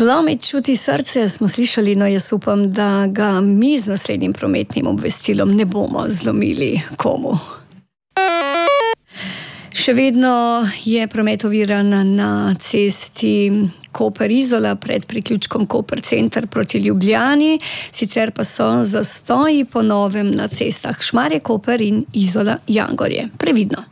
Zlomiti čuti srce, smo slišali, no jaz upam, da ga mi z naslednjim prometnim obvestilom ne bomo zlomili komu. Še vedno je promet oviran na cesti Koper-Izola pred priključkom Koper center proti Ljubljani, sicer pa so zastoji po novem na cestah Šmarje-Koper in Izola-Jangorje. Previdno.